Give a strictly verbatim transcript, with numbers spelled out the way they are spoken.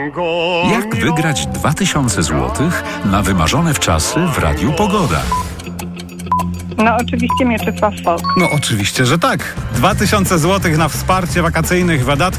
Jak wygrać dwa tysiące złotych na wymarzone wczasy w Radiu Pogoda? No oczywiście Mieczysław Folk. No oczywiście, że tak. dwa tysiące złotych na wsparcie wakacyjnych wydatków